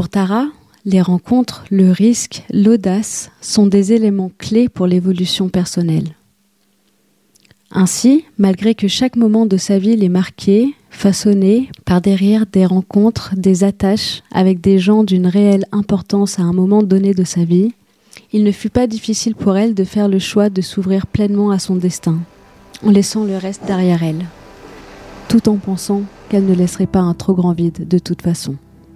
Pour Tara, les rencontres, le risque, l'audace sont des éléments clés pour l'évolution personnelle. Ainsi, malgré que chaque moment de sa vie l'est marqué, façonné par des rires, des rencontres, des attaches avec des gens d'une réelle importance à un moment donné de sa vie, il ne fut pas difficile pour elle de faire le choix de s'ouvrir pleinement à son destin, en laissant le reste derrière elle, tout en pensant qu'elle ne laisserait pas un trop grand vide de toute façon.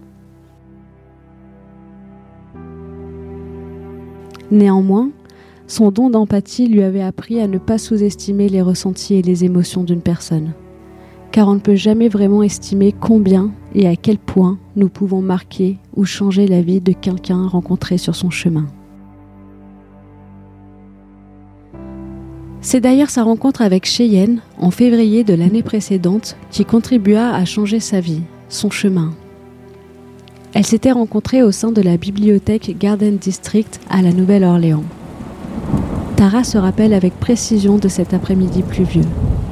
Néanmoins, son don d'empathie lui avait appris à ne pas sous-estimer les ressentis et les émotions d'une personne, car on ne peut jamais vraiment estimer combien et à quel point nous pouvons marquer ou changer la vie de quelqu'un rencontré sur son chemin. C'est d'ailleurs sa rencontre avec Cheyenne, en février de l'année précédente, qui contribua à changer sa vie, son chemin. Elle s'était rencontrée au sein de la bibliothèque Garden District à la Nouvelle-Orléans. Tara se rappelle avec précision de cet après-midi pluvieux.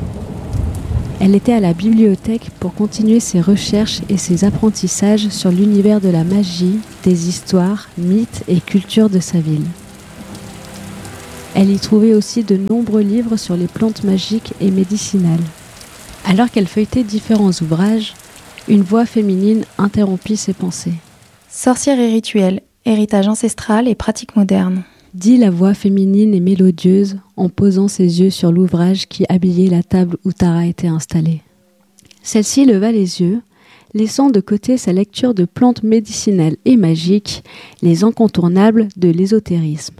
Elle était à la bibliothèque pour continuer ses recherches et ses apprentissages sur l'univers de la magie, des histoires, mythes et cultures de sa ville. Elle y trouvait aussi de nombreux livres sur les plantes magiques et médicinales. Alors qu'elle feuilletait différents ouvrages, une voix féminine interrompit ses pensées. Sorcière et rituel, héritage ancestral et pratiques modernes. Dit la voix féminine et mélodieuse en posant ses yeux sur l'ouvrage qui habillait la table où Tara était installée. Celle-ci leva les yeux, laissant de côté sa lecture de plantes médicinales et magiques, les incontournables de l'ésotérisme.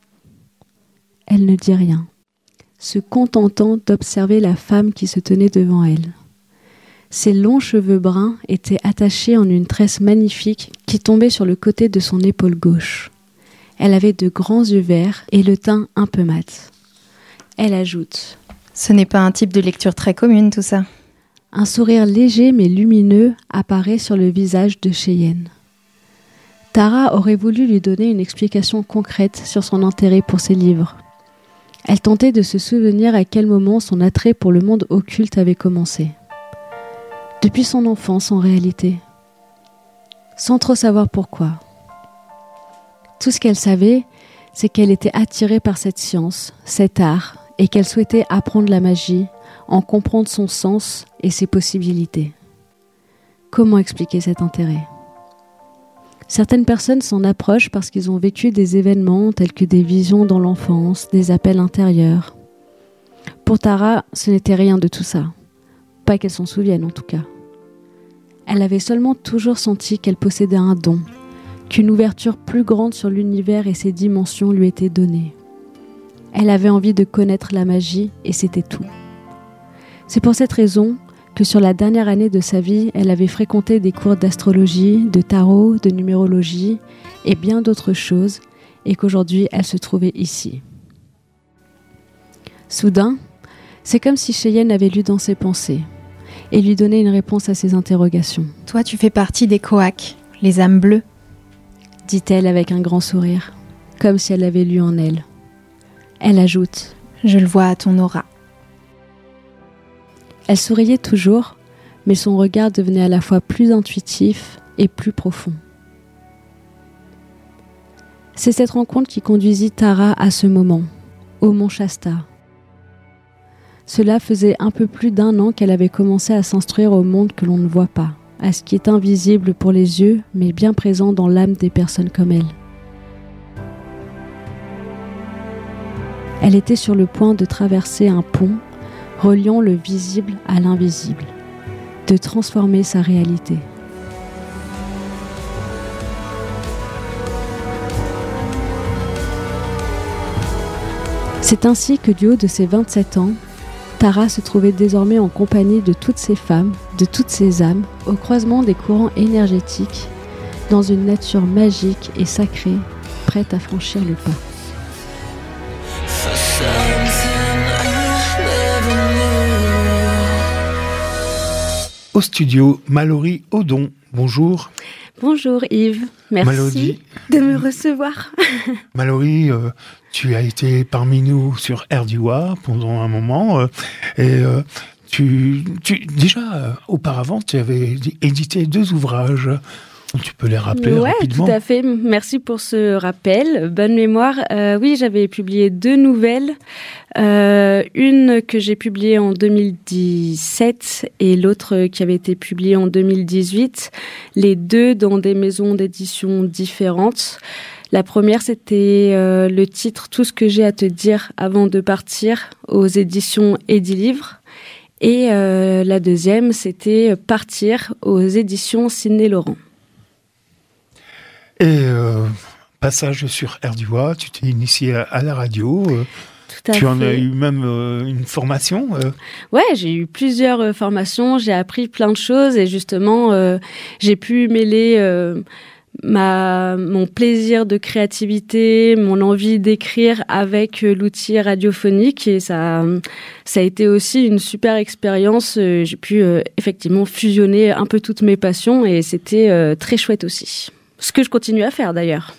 Elle ne dit rien, se contentant d'observer la femme qui se tenait devant elle. Ses longs cheveux bruns étaient attachés en une tresse magnifique qui tombait sur le côté de son épaule gauche. Elle avait de grands yeux verts et le teint un peu mat. Elle ajoute : Ce n'est pas un type de lecture très commune, tout ça. Un sourire léger mais lumineux apparaît sur le visage de Cheyenne. Tara aurait voulu lui donner une explication concrète sur son intérêt pour ces livres. Elle tentait de se souvenir à quel moment son attrait pour le monde occulte avait commencé. Depuis son enfance, en réalité. Sans trop savoir pourquoi. Tout ce qu'elle savait, c'est qu'elle était attirée par cette science, cet art, et qu'elle souhaitait apprendre la magie, en comprendre son sens et ses possibilités. Comment expliquer cet intérêt ? Certaines personnes s'en approchent parce qu'ils ont vécu des événements tels que des visions dans l'enfance, des appels intérieurs. Pour Tara, ce n'était rien de tout ça. Pas qu'elle s'en souvienne en tout cas. Elle avait seulement toujours senti qu'elle possédait un don, qu'une ouverture plus grande sur l'univers et ses dimensions lui était donnée. Elle avait envie de connaître la magie et c'était tout. C'est pour cette raison que sur la dernière année de sa vie, elle avait fréquenté des cours d'astrologie, de tarot, de numérologie et bien d'autres choses, et qu'aujourd'hui elle se trouvait ici. Soudain, c'est comme si Cheyenne avait lu dans ses pensées et lui donnait une réponse à ses interrogations. « Toi, tu fais partie des Coacs, les âmes bleues », dit-elle avec un grand sourire, comme si elle l'avait lu en elle. Elle ajoute : « Je le vois à ton aura. » Elle souriait toujours, mais son regard devenait à la fois plus intuitif et plus profond. C'est cette rencontre qui conduisit Tara à ce moment, au Mont Shasta. Cela faisait un peu plus d'1 an qu'elle avait commencé à s'instruire au monde que l'on ne voit pas, à ce qui est invisible pour les yeux, mais bien présent dans l'âme des personnes comme elle. Elle était sur le point de traverser un pont reliant le visible à l'invisible, de transformer sa réalité. C'est ainsi que du haut de ses 27 ans, Tara se trouvait désormais en compagnie de toutes ces femmes, de toutes ces âmes, au croisement des courants énergétiques, dans une nature magique et sacrée, prête à franchir le pas. Au studio, Mallory Odon. Bonjour. Bonjour Yves, merci Mallory, de me recevoir. Mallory, tu as été parmi nous sur RDUA pendant un moment et déjà auparavant tu avais édité 2 ouvrages. Tu peux les rappeler rapidement? Oui, tout à fait. Merci pour ce rappel. Bonne mémoire. Oui, j'avais publié 2 nouvelles. Une que j'ai publiée en 2017 et l'autre qui avait été publiée en 2018. Les 2 dans des maisons d'édition différentes. La première, c'était le titre « Tout ce que j'ai à te dire avant de partir » aux éditions Edilivre. Et la deuxième, c'était « Partir » aux éditions Sidney Laurent. Et passage sur RDUA, tu t'es initié à la radio. Tu en as eu même une formation. Ouais, j'ai eu plusieurs formations, j'ai appris plein de choses et justement, j'ai pu mêler mon plaisir de créativité, mon envie d'écrire avec l'outil radiophonique et ça a été aussi une super expérience. J'ai pu effectivement fusionner un peu toutes mes passions et c'était très chouette aussi. Ce que je continue à faire d'ailleurs.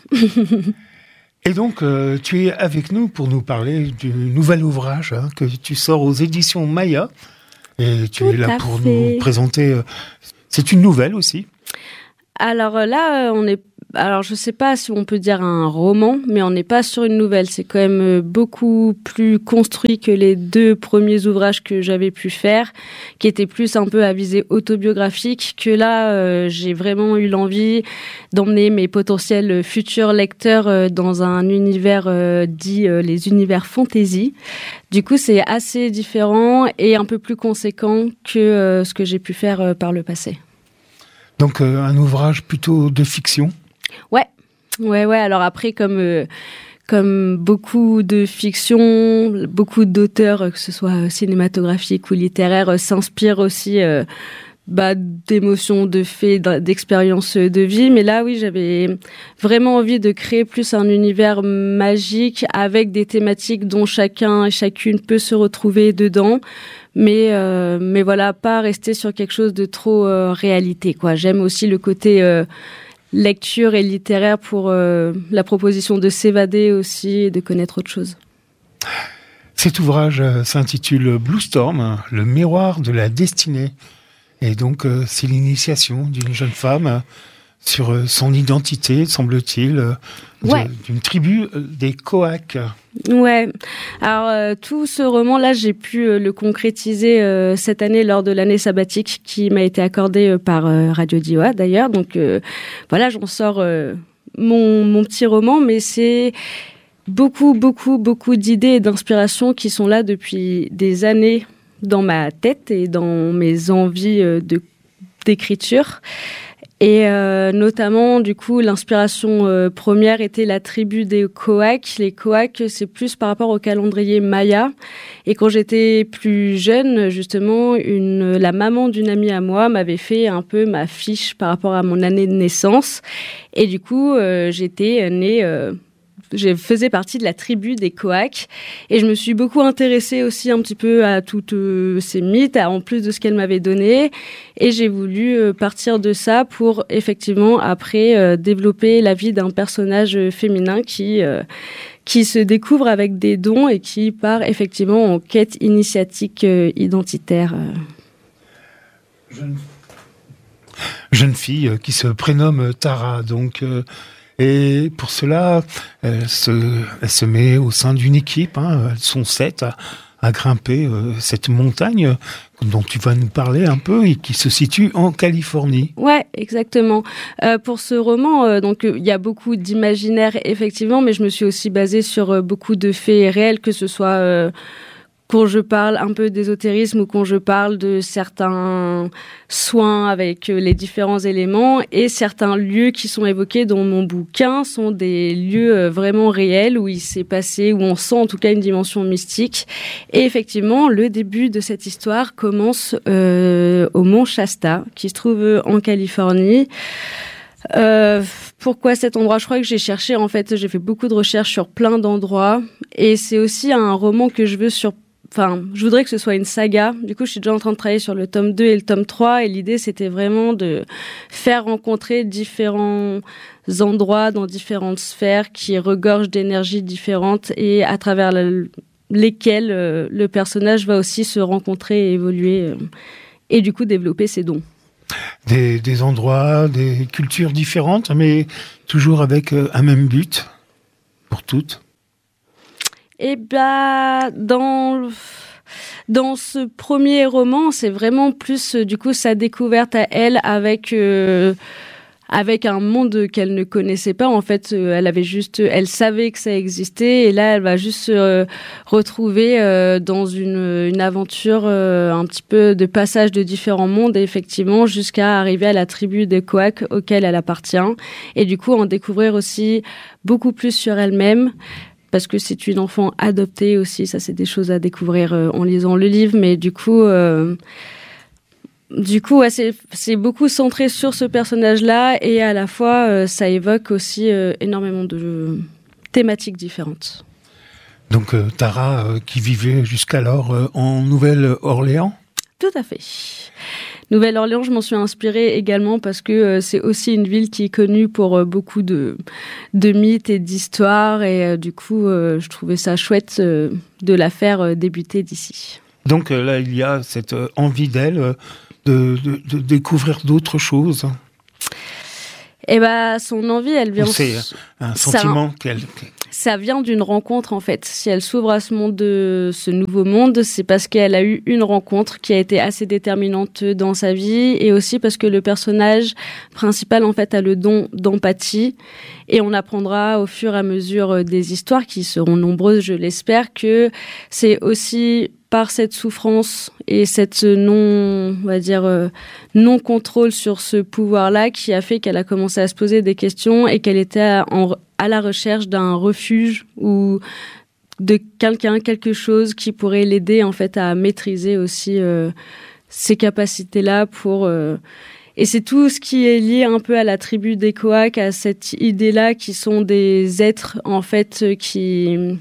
Et donc, tu es avec nous pour nous parler du nouvel ouvrage que tu sors aux éditions Maya. Et tu es là pour nous présenter. C'est une nouvelle aussi. Alors là, alors je sais pas si on peut dire un roman, mais on n'est pas sur une nouvelle. C'est quand même beaucoup plus construit que les 2 premiers ouvrages que j'avais pu faire, qui étaient plus un peu à visée autobiographique, que là, j'ai vraiment eu l'envie d'emmener mes potentiels futurs lecteurs dans un univers dit les univers fantasy. Du coup, c'est assez différent et un peu plus conséquent que ce que j'ai pu faire par le passé. Donc, un ouvrage plutôt de fiction? Ouais. Alors après, comme beaucoup de fiction, beaucoup d'auteurs, que ce soit cinématographiques ou littéraires, s'inspirent aussi d'émotions, de faits, d'expériences de vie. Mais là, oui, j'avais vraiment envie de créer plus un univers magique avec des thématiques dont chacun et chacune peut se retrouver dedans. Mais voilà, pas rester sur quelque chose de trop réalité, quoi. J'aime aussi le côté lecture et littéraire pour la proposition de s'évader aussi et de connaître autre chose. Cet ouvrage s'intitule Blue Storm, le miroir de la destinée. Et donc, c'est l'initiation d'une jeune femme sur son identité, semble-t-il, d'une tribu des Coacs. Ouais. Alors, tout ce roman-là, j'ai pu le concrétiser cette année lors de l'année sabbatique qui m'a été accordée par Radio Dioa, d'ailleurs. Donc, voilà, j'en sors mon petit roman, mais c'est beaucoup d'idées et d'inspirations qui sont là depuis des années dans ma tête et dans mes envies d'écriture. Et notamment, du coup, l'inspiration première était la tribu des Coacs. Les Coacs, c'est plus par rapport au calendrier Maya. Et quand j'étais plus jeune, justement, la maman d'une amie à moi m'avait fait un peu ma fiche par rapport à mon année de naissance. Et du coup, j'étais née... je faisais partie de la tribu des Coacs et je me suis beaucoup intéressée aussi un petit peu à toutes ces mythes, en plus de ce qu'elle m'avait donné. Et j'ai voulu partir de ça pour effectivement après développer la vie d'un personnage féminin qui se découvre avec des dons et qui part effectivement en quête initiatique identitaire. Jeune fille qui se prénomme Tara, donc... Et pour cela, elle se met au sein d'une équipe. Elles sont 7 à grimper cette montagne dont tu vas nous parler un peu et qui se situe en Californie. Ouais, exactement. Pour ce roman, donc il y a beaucoup d'imaginaire effectivement, mais je me suis aussi basée sur beaucoup de faits réels, que ce soit quand je parle un peu d'ésotérisme ou quand je parle de certains soins avec les différents éléments, et certains lieux qui sont évoqués dans mon bouquin sont des lieux vraiment réels où il s'est passé, où on sent en tout cas une dimension mystique. Et effectivement, le début de cette histoire commence au mont Shasta, qui se trouve en Californie. Pourquoi cet endroit? Je crois que j'ai fait beaucoup de recherches sur plein d'endroits, et c'est aussi un roman que je voudrais que ce soit une saga. Du coup, je suis déjà en train de travailler sur le tome 2 et le tome 3. Et l'idée, c'était vraiment de faire rencontrer différents endroits dans différentes sphères qui regorgent d'énergies différentes et à travers lesquelles le personnage va aussi se rencontrer et évoluer et du coup développer ses dons. des endroits, des cultures différentes, mais toujours avec un même but pour toutes. Et dans ce premier roman, c'est vraiment plus du coup sa découverte à elle avec un monde qu'elle ne connaissait pas. En fait, elle savait que ça existait, et là, elle va juste se retrouver dans une aventure un petit peu de passage de différents mondes, effectivement, jusqu'à arriver à la tribu des Coacs auquel elle appartient, et du coup en découvrir aussi beaucoup plus sur elle-même. Parce que c'est une enfant adoptée aussi, ça c'est des choses à découvrir en lisant le livre, mais du coup, ouais, c'est beaucoup centré sur ce personnage-là, et à la fois ça évoque aussi énormément de thématiques différentes. Donc Tara, qui vivait jusqu'alors en Nouvelle-Orléans ? Tout à fait. Nouvelle-Orléans, je m'en suis inspirée également parce que c'est aussi une ville qui est connue pour beaucoup de mythes et d'histoires, et du coup, je trouvais ça chouette de la faire débuter d'ici. Donc là, il y a cette envie d'elle de découvrir d'autres choses. Et son envie, elle vient... C'est un sentiment Ça vient d'une rencontre, en fait. Si elle s'ouvre à ce nouveau monde, c'est parce qu'elle a eu une rencontre qui a été assez déterminante dans sa vie, et aussi parce que le personnage principal, en fait, a le don d'empathie. Et on apprendra au fur et à mesure des histoires, qui seront nombreuses, je l'espère, que c'est aussi par cette souffrance et cette non-contrôle sur ce pouvoir-là qui a fait qu'elle a commencé à se poser des questions, et qu'elle était à la recherche d'un refuge ou de quelque chose qui pourrait l'aider en fait à maîtriser aussi ces capacités-là et c'est tout ce qui est lié un peu à la tribu des Coacs, à cette idée-là qui sont des êtres en fait qui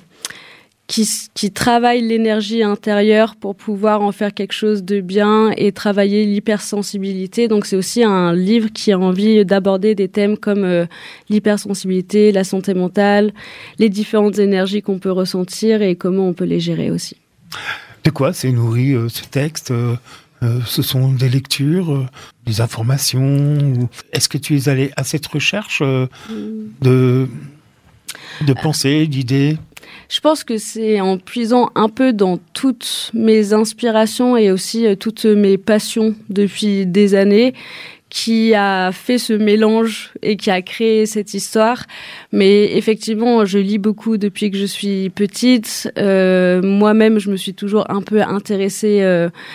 travaillent l'énergie intérieure pour pouvoir en faire quelque chose de bien et travailler l'hypersensibilité. Donc c'est aussi un livre qui a envie d'aborder des thèmes comme l'hypersensibilité, la santé mentale, les différentes énergies qu'on peut ressentir et comment on peut les gérer aussi. De quoi c'est nourri ce texte ce sont des lectures, des informations. Est-ce que tu es allé à cette recherche de pensées, d'idées ? Je pense que c'est en puisant un peu dans toutes mes inspirations et aussi toutes mes passions depuis des années qui a fait ce mélange et qui a créé cette histoire. Mais effectivement, je lis beaucoup depuis que je suis petite. Moi-même, je me suis toujours un peu intéressée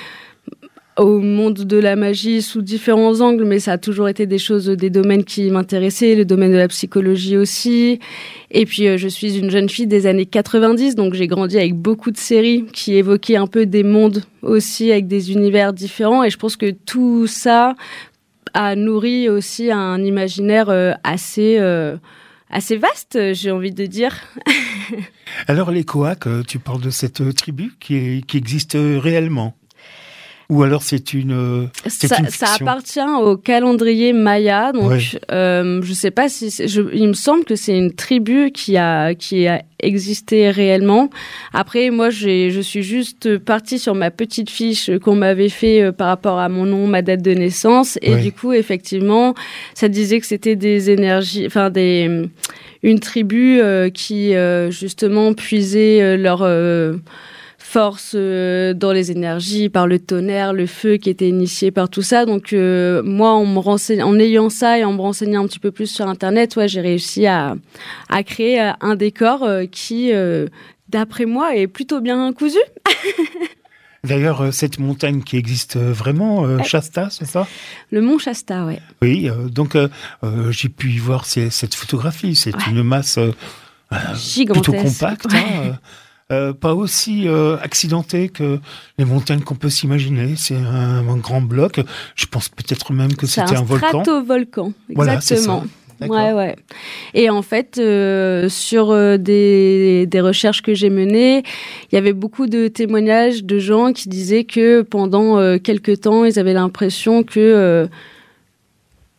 au monde de la magie sous différents angles, mais ça a toujours été des domaines qui m'intéressaient, le domaine de la psychologie aussi. Et puis, je suis une jeune fille des années 90, donc j'ai grandi avec beaucoup de séries qui évoquaient un peu des mondes aussi, avec des univers différents. Et je pense que tout ça a nourri aussi un imaginaire assez vaste, j'ai envie de dire. Alors, les Coacs, tu parles de cette tribu qui existe réellement ? Ou alors c'est une fiction. Ça appartient au calendrier maya, donc oui. Je sais pas si il me semble que c'est une tribu qui a existé réellement. Après, moi, je suis juste partie sur ma petite fiche qu'on m'avait fait par rapport à mon nom, ma date de naissance, et oui. Du coup, effectivement, ça disait que c'était des énergies, enfin une tribu qui justement puisait leur force dans les énergies, par le tonnerre, le feu qui était initié par tout ça. Donc moi, en ayant ça et en me renseignant un petit peu plus sur Internet, ouais, j'ai réussi à créer un décor qui, d'après moi, est plutôt bien cousu. D'ailleurs, cette montagne qui existe vraiment, Shasta, c'est ça ? Le mont Shasta, ouais. Oui, donc j'ai pu y voir cette photographie. C'est une masse plutôt compacte. Ouais. Pas aussi accidenté que les montagnes qu'on peut s'imaginer. C'est un grand bloc. Je pense peut-être même que c'était un volcan. C'est un stratovolcan, exactement. Voilà, ouais. Et en fait, sur des recherches que j'ai menées, il y avait beaucoup de témoignages de gens qui disaient que pendant quelques temps, ils avaient l'impression que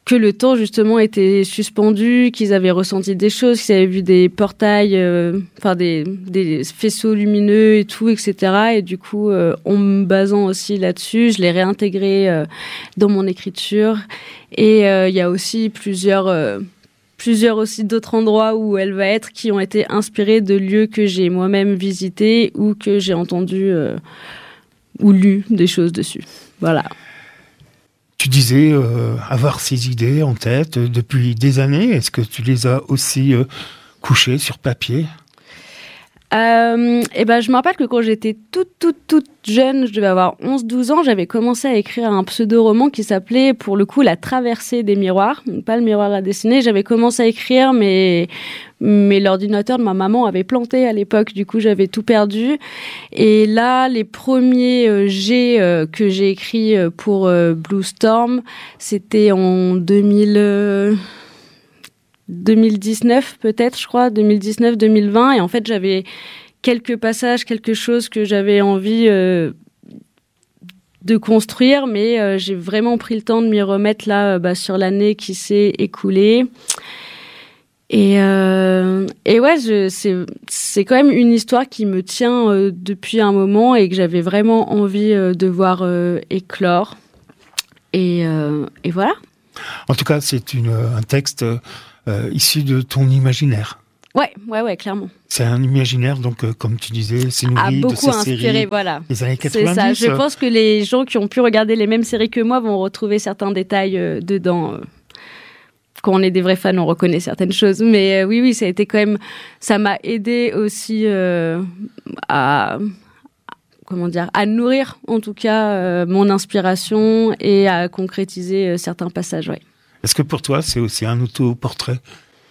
que le temps justement était suspendu, qu'ils avaient ressenti des choses, qu'ils avaient vu des portails, des faisceaux lumineux et tout, etc. Et du coup, en me basant aussi là-dessus, je l'ai réintégré dans mon écriture. Et il y a aussi plusieurs aussi d'autres endroits où elle va être qui ont été inspirés de lieux que j'ai moi-même visités ou que j'ai entendu ou lu des choses dessus. Voilà. Tu disais avoir ces idées en tête depuis des années. Est-ce que tu les as aussi couchées sur papier ? Je me rappelle que quand j'étais toute jeune, je devais avoir 11-12 ans, j'avais commencé à écrire un pseudo-roman qui s'appelait, pour le coup, La Traversée des miroirs. Donc, pas le miroir à dessiner. J'avais commencé à écrire, mais l'ordinateur de ma maman avait planté à l'époque. Du coup, j'avais tout perdu. Et là, les premiers jets que j'ai écrits pour Blue Storm, c'était en 2019 peut-être, je crois, 2019-2020. Et en fait, j'avais quelques passages, quelque chose que j'avais envie de construire, mais j'ai vraiment pris le temps de m'y remettre là sur l'année qui s'est écoulée. Et ouais, c'est quand même une histoire qui me tient depuis un moment et que j'avais vraiment envie de voir éclore. Et voilà. En tout cas, c'est un texte issu de ton imaginaire. Ouais, clairement. C'est un imaginaire, donc, comme tu disais, c'est nourri de ces séries voilà. des années 90. C'est ça. Je pense que les gens qui ont pu regarder les mêmes séries que moi vont retrouver certains détails dedans. Quand on est des vrais fans, on reconnaît certaines choses. Mais oui, ça a été quand même... Ça m'a aidé aussi à nourrir, en tout cas, mon inspiration et à concrétiser certains passages, ouais. Est-ce que pour toi, c'est aussi un autoportrait ?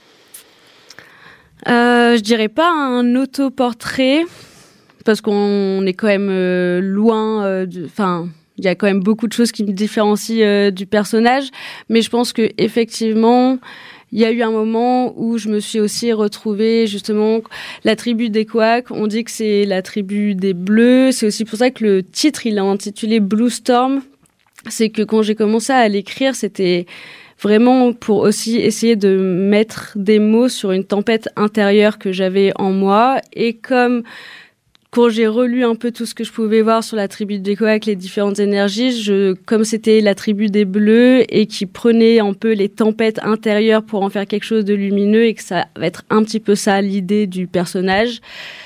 Je dirais pas un autoportrait, parce qu'on est quand même loin il y a quand même beaucoup de choses qui me différencient du personnage, mais je pense que effectivement, il y a eu un moment où je me suis aussi retrouvée, justement, la tribu des Coacs. On dit que c'est la tribu des Bleus. C'est aussi pour ça que le titre, il est intitulé Blue Storm. C'est que quand j'ai commencé à l'écrire, c'était vraiment pour aussi essayer de mettre des mots sur une tempête intérieure que j'avais en moi. Et comme quand j'ai relu un peu tout ce que je pouvais voir sur la tribu des Coacs, les différentes énergies, comme c'était la tribu des Bleus et qui prenait un peu les tempêtes intérieures pour en faire quelque chose de lumineux et que ça va être un petit peu ça l'idée du personnage.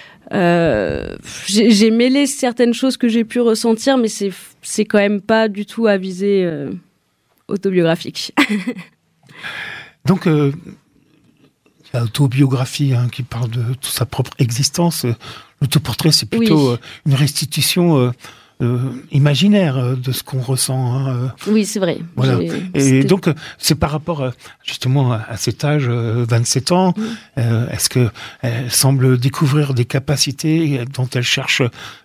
J'ai mêlé certaines choses que j'ai pu ressentir, mais c'est quand même pas du tout à visée autobiographique. Donc, l'autobiographie qui parle de toute sa propre existence. L'autoportrait, c'est plutôt une restitution imaginaire de ce qu'on ressent. Oui, c'est vrai. Voilà. Et donc, c'est par rapport justement à cet âge, 27 ans, est-ce qu'elle semble découvrir des capacités dont elle cherche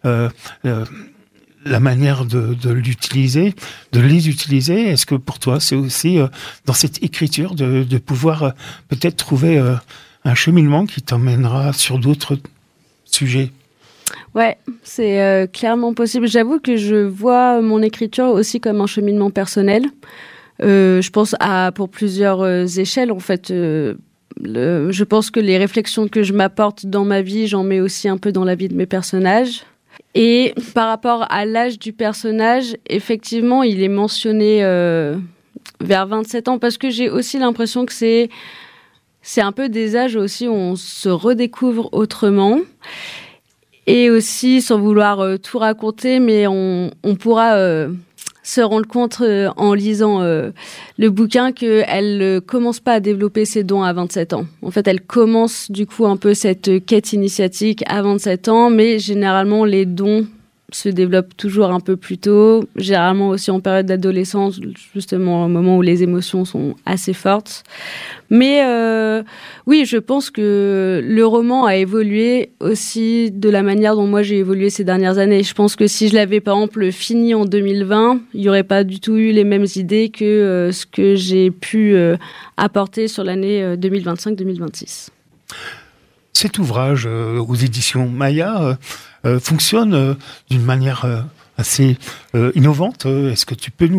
la manière de les utiliser? Est-ce que pour toi, c'est aussi dans cette écriture de pouvoir peut-être trouver un cheminement qui t'emmènera sur d'autres sujets? Ouais, c'est clairement possible. J'avoue que je vois mon écriture aussi comme un cheminement personnel. Je pense pour plusieurs échelles, en fait. Je pense que les réflexions que je m'apporte dans ma vie, j'en mets aussi un peu dans la vie de mes personnages. Et par rapport à l'âge du personnage, effectivement, il est mentionné vers 27 ans, parce que j'ai aussi l'impression que c'est un peu des âges aussi où on se redécouvre autrement. Et aussi, sans vouloir tout raconter, mais on pourra se rendre compte en lisant le bouquin qu'elle ne commence pas à développer ses dons à 27 ans. En fait, elle commence du coup un peu cette quête initiatique à 27 ans, mais généralement, les dons se développent toujours un peu plus tôt, généralement aussi en période d'adolescence, justement au moment où les émotions sont assez fortes. Mais oui, je pense que le roman a évolué aussi de la manière dont moi j'ai évolué ces dernières années. Je pense que si je l'avais par exemple fini en 2020, il n'y aurait pas du tout eu les mêmes idées que ce que j'ai pu apporter sur l'année 2025-2026. Cet ouvrage aux éditions Maya fonctionne d'une manière assez innovante. Est-ce que tu peux nous en parler ?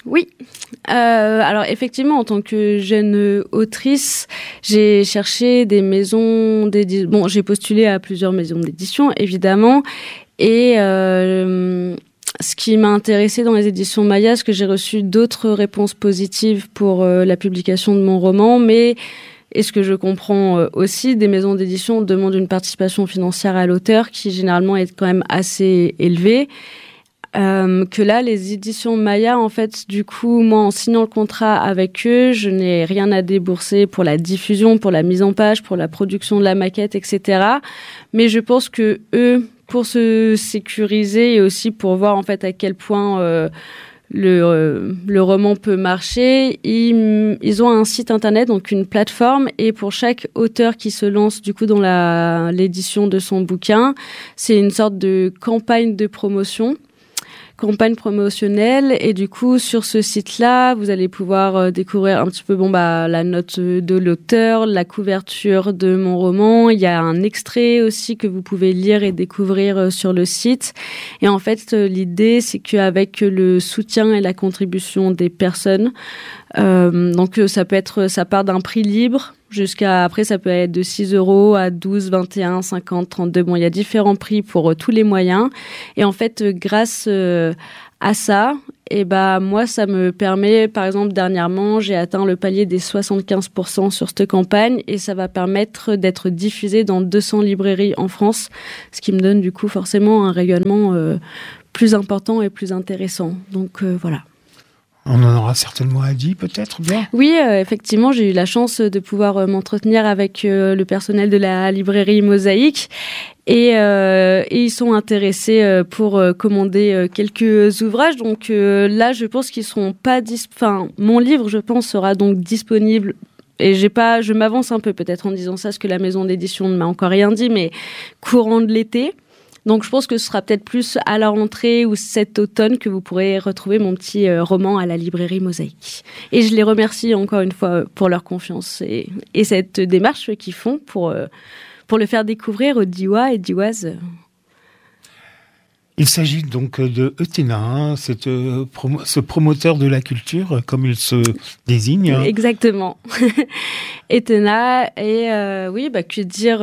Oui. Alors effectivement, en tant que jeune autrice, j'ai cherché des maisons d'édition. Bon, j'ai postulé à plusieurs maisons d'édition, évidemment. Et ce qui m'a intéressée dans les éditions Maya, c'est que j'ai reçu d'autres réponses positives pour la publication de mon roman, mais et ce que je comprends aussi, des maisons d'édition demandent une participation financière à l'auteur qui généralement est quand même assez élevée. Que là, les éditions Maya, en fait, du coup, moi, en signant le contrat avec eux, je n'ai rien à débourser pour la diffusion, pour la mise en page, pour la production de la maquette, etc. Mais je pense que eux, pour se sécuriser et aussi pour voir, en fait, à quel point le roman peut marcher, ils ont un site internet, donc une plateforme, et pour chaque auteur qui se lance, du coup, dans l'édition de son bouquin, c'est une sorte de campagne promotionnelle, et du coup sur ce site-là vous allez pouvoir découvrir un petit peu la note de l'auteur, la couverture de mon roman, il y a un extrait aussi que vous pouvez lire et découvrir sur le site. Et en fait l'idée c'est qu'avec le soutien et la contribution des personnes, donc ça part d'un prix libre jusqu'à, après ça peut être de 6 € à 12, 21, 50, 32. Bon, il y a différents prix pour tous les moyens. Et en fait, grâce à ça, moi, ça me permet, par exemple, dernièrement, j'ai atteint le palier des 75% sur cette campagne et ça va permettre d'être diffusé dans 200 librairies en France, ce qui me donne du coup forcément un rayonnement plus important et plus intéressant. Donc voilà. On en aura certainement à dire, peut-être, bien. Oui, effectivement, j'ai eu la chance de pouvoir m'entretenir avec le personnel de la librairie Mosaïque et ils sont intéressés pour commander quelques ouvrages. Donc là, je pense qu'ils seront pas mon livre, je pense, sera donc disponible. Et je m'avance un peu peut-être en disant ça, parce que la maison d'édition ne m'a encore rien dit, mais courant de l'été. Donc je pense que ce sera peut-être plus à la rentrée ou cet automne que vous pourrez retrouver mon petit roman à la librairie Mosaïque. Et je les remercie encore une fois pour leur confiance et cette démarche qu'ils font pour le faire découvrir aux Diois et Dioises. Il s'agit donc de Ethéna, ce promoteur de la culture, comme il se désigne. Exactement. Ethéna, et que dire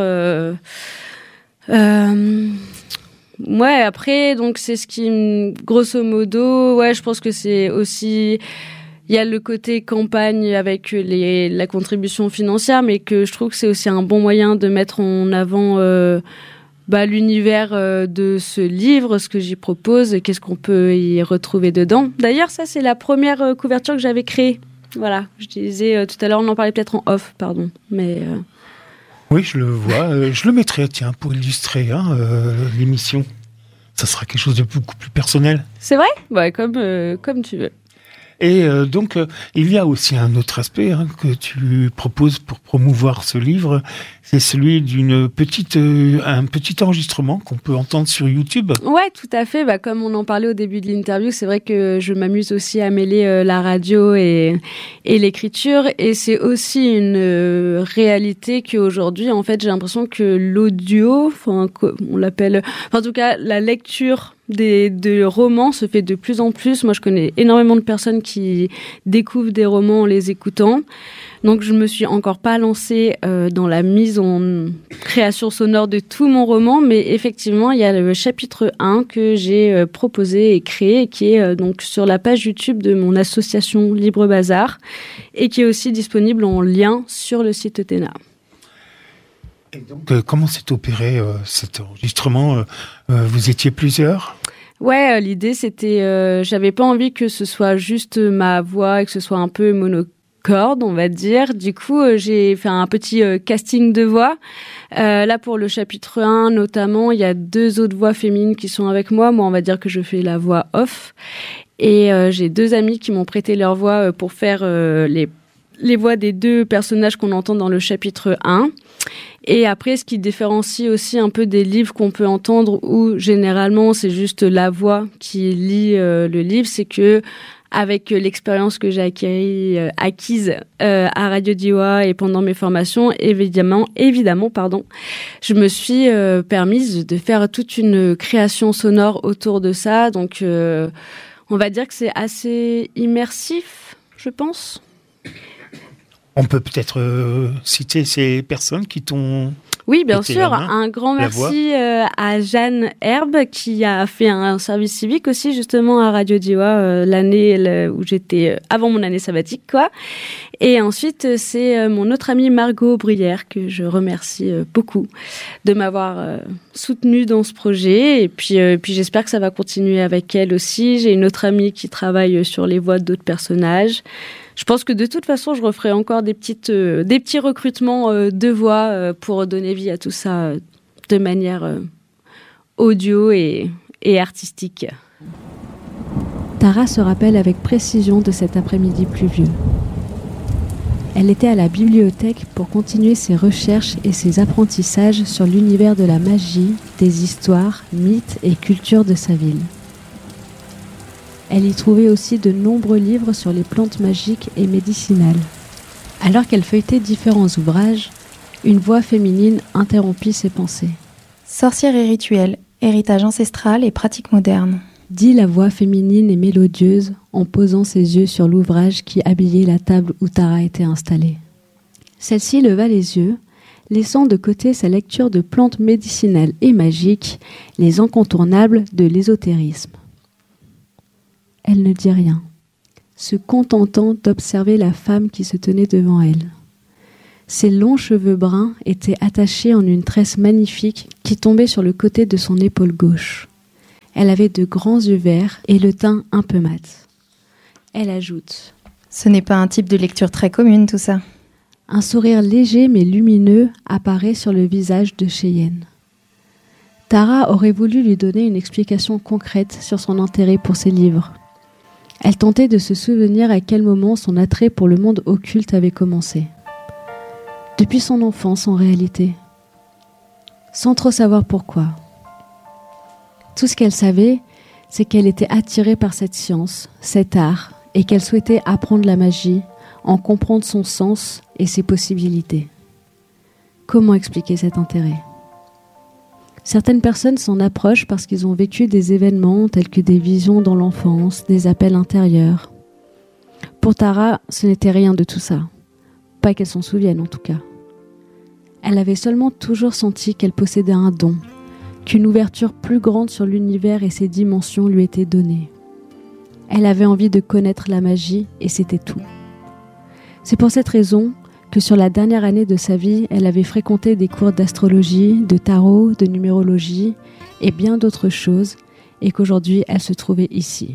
ouais, après, donc c'est ce qui, grosso modo, je pense que c'est aussi, il y a le côté campagne avec la contribution financière, mais que je trouve que c'est aussi un bon moyen de mettre en avant l'univers de ce livre, ce que j'y propose, et qu'est-ce qu'on peut y retrouver dedans. D'ailleurs, ça, c'est la première couverture que j'avais créée. Voilà, je disais tout à l'heure, on en parlait peut-être en off, pardon, mais... Oui, je le vois. Je le mettrai, tiens, pour illustrer l'émission. Ça sera quelque chose de beaucoup plus personnel. C'est vrai ? Ouais, comme tu veux. Et donc, il y a aussi un autre aspect que tu proposes pour promouvoir ce livre. C'est celui un petit enregistrement qu'on peut entendre sur YouTube. Ouais, tout à fait. Comme on en parlait au début de l'interview, c'est vrai que je m'amuse aussi à mêler la radio et l'écriture. Et c'est aussi une réalité qu'aujourd'hui, en fait, j'ai l'impression que l'audio, on l'appelle, en tout cas, la lecture de romans se fait de plus en plus. Moi, je connais énormément de personnes qui découvrent des romans en les écoutant. Donc, je me suis encore pas lancée dans la mise en création sonore de tout mon roman, mais effectivement, il y a le chapitre 1 que j'ai proposé et créé, qui est donc sur la page YouTube de mon association Libre Bazar, et qui est aussi disponible en lien sur le site Ethéna. Et donc, comment s'est opéré cet enregistrement vous étiez plusieurs ? Ouais, l'idée c'était, j'avais pas envie que ce soit juste ma voix et que ce soit un peu monocorde, on va dire. Du coup, j'ai fait un petit casting de voix. Là, pour le chapitre 1, notamment, il y a 2 autres voix féminines qui sont avec moi. Moi, on va dire que je fais la voix off. Et j'ai 2 amis qui m'ont prêté leur voix pour faire les voix des 2 personnages qu'on entend dans le chapitre 1. Et après, ce qui différencie aussi un peu des livres qu'on peut entendre où généralement c'est juste la voix qui lit le livre, c'est que avec l'expérience que j'ai acquise à Radio Diois et pendant mes formations, évidemment, je me suis permise de faire toute une création sonore autour de ça. Donc On va dire que c'est assez immersif, je pense. On peut peut-être citer ces personnes qui t'ont... Oui, bien sûr. Un grand merci à Jeanne Herbe qui a fait un service civique aussi justement à Radio Diois l'année où j'étais avant mon année sabbatique, quoi. Et ensuite, c'est mon autre amie Margot Bruyère que je remercie beaucoup de m'avoir soutenue dans ce projet. Et puis j'espère que ça va continuer avec elle aussi. J'ai une autre amie qui travaille sur les voix d'autres personnages. Je pense que de toute façon, je referai encore des petits recrutements de voix pour donner vie à tout ça de manière audio et artistique. Tara se rappelle avec précision de cet après-midi pluvieux. Elle était à la bibliothèque pour continuer ses recherches et ses apprentissages sur l'univers de la magie, des histoires, mythes et cultures de sa ville. Elle y trouvait aussi de nombreux livres sur les plantes magiques et médicinales. Alors qu'elle feuilletait différents ouvrages, une voix féminine interrompit ses pensées. Sorcière et rituel, héritage ancestral et pratiques modernes. Dit la voix féminine et mélodieuse en posant ses yeux sur l'ouvrage qui habillait la table où Tara était installée. Celle-ci leva les yeux, laissant de côté sa lecture de plantes médicinales et magiques, les incontournables de l'ésotérisme. Elle ne dit rien, se contentant d'observer la femme qui se tenait devant elle. Ses longs cheveux bruns étaient attachés en une tresse magnifique qui tombait sur le côté de son épaule gauche. Elle avait de grands yeux verts et le teint un peu mat. Elle ajoute : Ce n'est pas un type de lecture très commune, tout ça. Un sourire léger mais lumineux apparaît sur le visage de Cheyenne. Tara aurait voulu lui donner une explication concrète sur son intérêt pour ces livres. Elle tentait de se souvenir à quel moment son attrait pour le monde occulte avait commencé. Depuis son enfance, en réalité. Sans trop savoir pourquoi. Tout ce qu'elle savait, c'est qu'elle était attirée par cette science, cet art, et qu'elle souhaitait apprendre la magie, en comprendre son sens et ses possibilités. Comment expliquer cet intérêt ? Certaines personnes s'en approchent parce qu'ils ont vécu des événements tels que des visions dans l'enfance, des appels intérieurs. Pour Tara, ce n'était rien de tout ça. Pas qu'elle s'en souvienne en tout cas. Elle avait seulement toujours senti qu'elle possédait un don, qu'une ouverture plus grande sur l'univers et ses dimensions lui était donnée. Elle avait envie de connaître la magie et c'était tout. C'est pour cette raison que sur la dernière année de sa vie, elle avait fréquenté des cours d'astrologie, de tarot, de numérologie et bien d'autres choses, et qu'aujourd'hui elle se trouvait ici.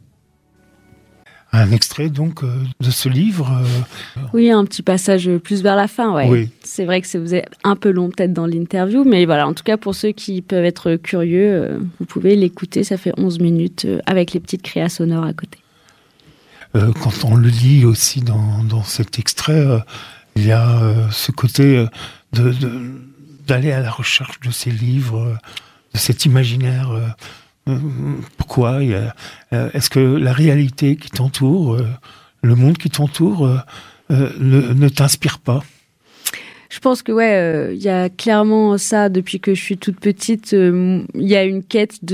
Un extrait donc de ce livre. Oui, un petit passage plus vers la fin, ouais. Oui. C'est vrai que ça faisait un peu long peut-être dans l'interview, mais voilà, en tout cas pour ceux qui peuvent être curieux, vous pouvez l'écouter, ça fait 11 minutes avec les petites créas sonores à côté. Quand on le lit aussi dans cet extrait, il y a ce côté d'aller à la recherche de ces livres, de cet imaginaire. Pourquoi est-ce que la réalité qui t'entoure, le monde qui t'entoure, ne t'inspire pas ? Je pense que ouais, y a clairement ça depuis que je suis toute petite. Il y a une quête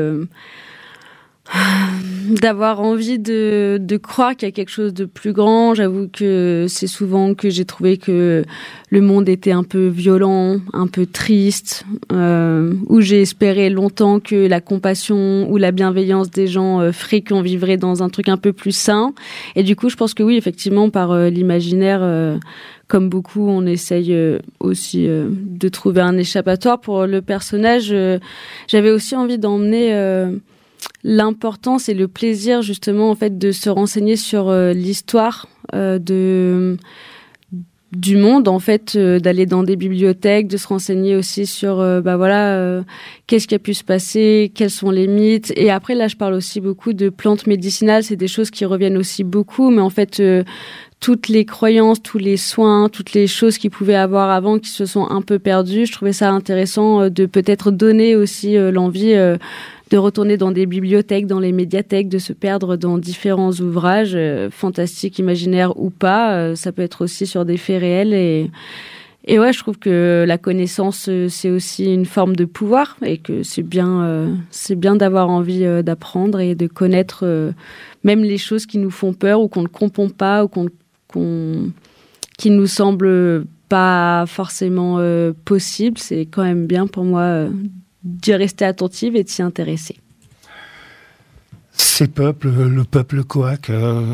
d'avoir envie de croire qu'il y a quelque chose de plus grand. J'avoue que c'est souvent que j'ai trouvé que le monde était un peu violent, un peu triste, où j'ai espéré longtemps que la compassion ou la bienveillance des gens ferait qu'on vivrait dans un truc un peu plus sain. Et du coup, je pense que oui, effectivement, par l'imaginaire, comme beaucoup, on essaye aussi de trouver un échappatoire pour le personnage. J'avais aussi envie d'emmener l'importance et le plaisir justement en fait de se renseigner sur l'histoire du monde en fait, d'aller dans des bibliothèques, de se renseigner aussi sur qu'est-ce qui a pu se passer, quels sont les mythes. Et après là je parle aussi beaucoup de plantes médicinales, c'est des choses qui reviennent aussi beaucoup, mais en fait toutes les croyances, tous les soins, toutes les choses qu'il pouvait avoir avant qui se sont un peu perdues, je trouvais ça intéressant de peut-être donner aussi l'envie de retourner dans des bibliothèques, dans les médiathèques, de se perdre dans différents ouvrages, fantastiques, imaginaires ou pas. Ça peut être aussi sur des faits réels. Et ouais, je trouve que la connaissance, c'est aussi une forme de pouvoir et que c'est bien d'avoir envie d'apprendre et de connaître même les choses qui nous font peur ou qu'on ne comprend pas ou qui nous semblent pas forcément possibles. C'est quand même bien pour moi d'y rester attentive et de s'y intéresser. Ces peuples, le peuple Coaque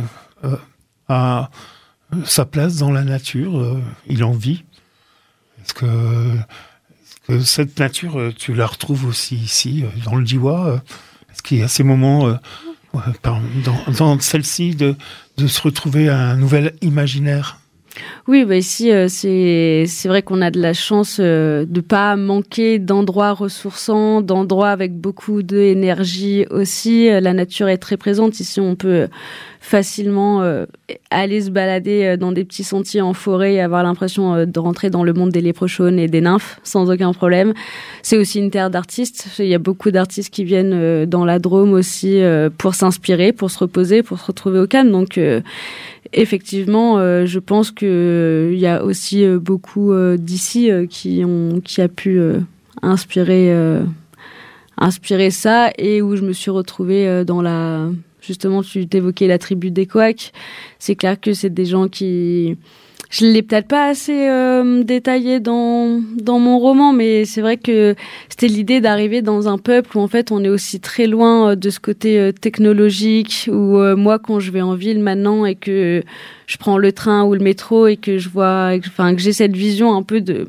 a sa place dans la nature, il en vit. Est-ce que cette nature, tu la retrouves aussi ici, dans le Diois? Est-ce qu'il y a ces moments, dans celle-ci, de se retrouver à un nouvel imaginaire? Oui, ici, c'est vrai qu'on a de la chance de ne pas manquer d'endroits ressourçants, d'endroits avec beaucoup d'énergie aussi. La nature est très présente. Ici, on peut facilement aller se balader dans des petits sentiers en forêt et avoir l'impression de rentrer dans le monde des léprechaunes et des nymphes sans aucun problème. C'est aussi une terre d'artistes. Il y a beaucoup d'artistes qui viennent dans la Drôme aussi pour s'inspirer, pour se reposer, pour se retrouver au calme. Donc, effectivement, je pense qu'il y a aussi beaucoup d'ici qui a pu inspirer ça et où je me suis retrouvée dans la... Justement, tu t'évoquais la tribu des Coaques. C'est clair que c'est des gens qui... Je ne l'ai peut-être pas assez détaillé dans mon roman, mais c'est vrai que c'était l'idée d'arriver dans un peuple où en fait on est aussi très loin de ce côté technologique, où moi quand je vais en ville maintenant et que je prends le train ou le métro et que que j'ai cette vision un peu de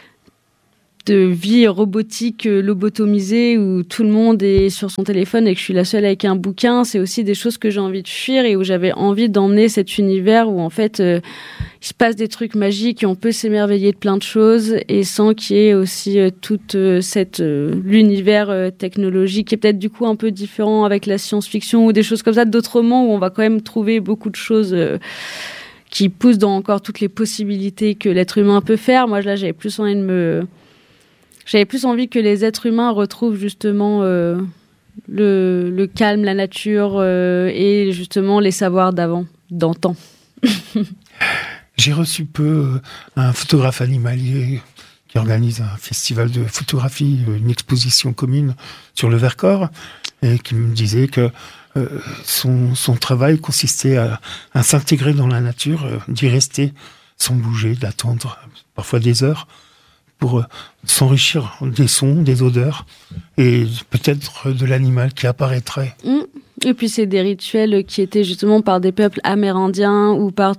vie robotique, lobotomisée, où tout le monde est sur son téléphone et que je suis la seule avec un bouquin, c'est aussi des choses que j'ai envie de fuir et où j'avais envie d'emmener cet univers où en fait il se passe des trucs magiques et on peut s'émerveiller de plein de choses et sans qu'il y ait aussi toute l'univers technologique qui est peut-être du coup un peu différent avec la science-fiction ou des choses comme ça, d'autres romans où on va quand même trouver beaucoup de choses qui poussent dans encore toutes les possibilités que l'être humain peut faire. Moi là j'avais plus envie que les êtres humains retrouvent justement le calme, la nature et justement les savoirs d'antan. J'ai reçu peu un photographe animalier qui organise un festival de photographie, une exposition commune sur le Vercors, et qui me disait que son travail consistait à s'intégrer dans la nature, d'y rester sans bouger, d'attendre parfois des heures, pour s'enrichir des sons, des odeurs et peut-être de l'animal qui apparaîtrait. Et puis c'est des rituels qui étaient justement par des peuples amérindiens ou par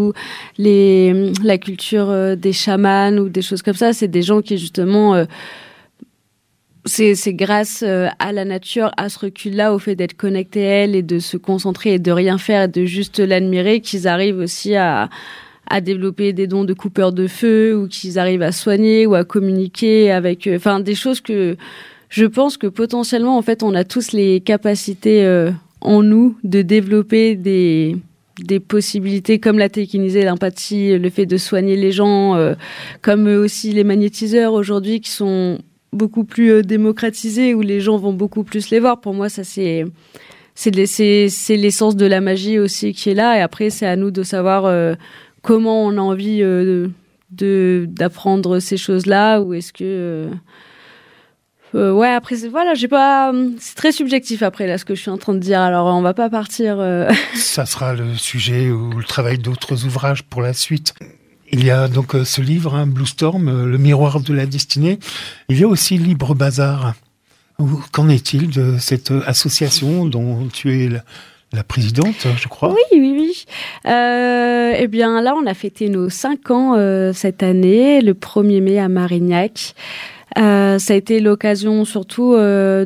la culture des chamans ou des choses comme ça. C'est des gens qui justement... c'est grâce à la nature, à ce recul-là, au fait d'être connectés à elle et de se concentrer et de rien faire et de juste l'admirer, qu'ils arrivent aussi à développer des dons de coupeurs de feu ou qu'ils arrivent à soigner ou à communiquer avec... des choses que je pense que potentiellement, en fait, on a tous les capacités en nous de développer des possibilités comme la télékinésie, l'empathie, le fait de soigner les gens, comme aussi les magnétiseurs aujourd'hui qui sont beaucoup plus démocratisés, où les gens vont beaucoup plus les voir. Pour moi, ça, c'est l'essence de la magie aussi qui est là. Et après, c'est à nous de savoir... comment on a envie d'apprendre ces choses-là, ou est-ce que après c'est très subjectif après là ce que je suis en train de dire, alors on va pas partir Ça sera le sujet ou le travail d'autres ouvrages pour la suite. Il y a donc ce livre, Blue Storm, le miroir de la destinée. Il y a aussi Libre Bazar. Qu'en est-il de cette association dont tu es la présidente, je crois? Oui. Eh bien, là, on a fêté nos 5 ans cette année, le 1er mai à Marignac. Ça a été l'occasion surtout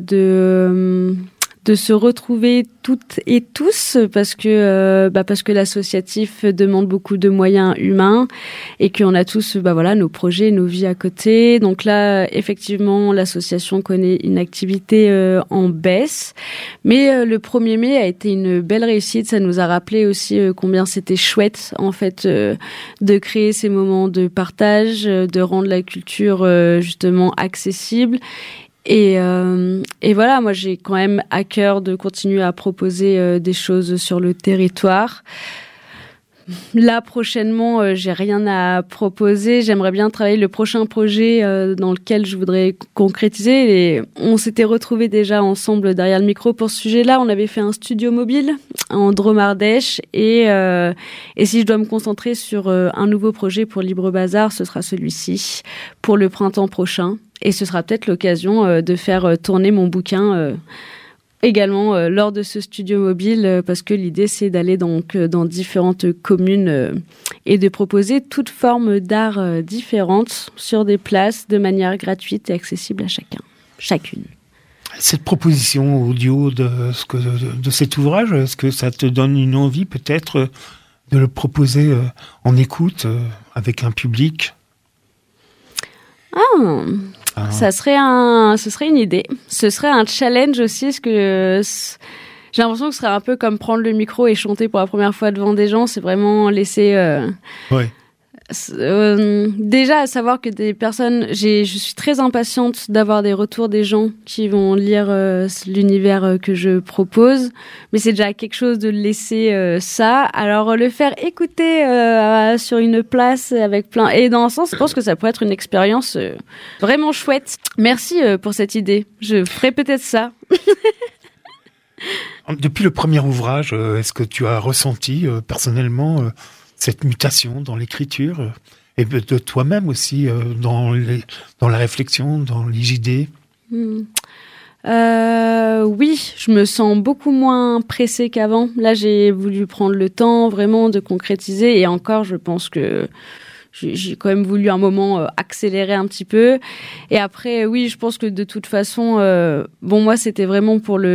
de se retrouver toutes et tous parce que l'associatif demande beaucoup de moyens humains et qu'on a tous nos projets, nos vies à côté. Donc là, effectivement, l'association connaît une activité en baisse, mais le 1er mai a été une belle réussite. Ça nous a rappelé aussi combien c'était chouette en fait de créer ces moments de partage, de rendre la culture justement accessible. Et voilà, moi j'ai quand même à cœur de continuer à proposer des choses sur le territoire. Là, prochainement, j'ai rien à proposer. J'aimerais bien travailler le prochain projet dans lequel je voudrais concrétiser. Et on s'était retrouvés déjà ensemble derrière le micro pour ce sujet-là. On avait fait un studio mobile en Drôme Ardèche. Et si je dois me concentrer sur un nouveau projet pour Libre Bazar, ce sera celui-ci pour le printemps prochain. Et ce sera peut-être l'occasion de faire tourner mon bouquin également lors de ce studio mobile, parce que l'idée c'est d'aller donc dans différentes communes et de proposer toute forme d'art différentes sur des places de manière gratuite et accessible à chacune. Cette proposition audio de cet ouvrage, est-ce que ça te donne une envie peut-être de le proposer en écoute avec un public ? Ce serait une idée. Ce serait un challenge aussi, parce que j'ai l'impression que ce serait un peu comme prendre le micro et chanter pour la première fois devant des gens. C'est vraiment laisser... Ouais. Déjà, à savoir que des personnes... Je suis très impatiente d'avoir des retours des gens qui vont lire l'univers que je propose. Mais c'est déjà quelque chose de laisser ça. Alors, le faire écouter sur une place avec plein... Et dans un sens, je pense que ça pourrait être une expérience vraiment chouette. Merci pour cette idée. Je ferai peut-être ça. Depuis le premier ouvrage, est-ce que tu as ressenti personnellement cette mutation dans l'écriture et de toi-même aussi dans la réflexion, dans les idées ? Oui, je me sens beaucoup moins pressée qu'avant. Là, j'ai voulu prendre le temps vraiment de concrétiser, et encore, je pense que j'ai quand même voulu un moment accélérer un petit peu. Et après, oui, je pense que de toute façon, moi, c'était vraiment pour le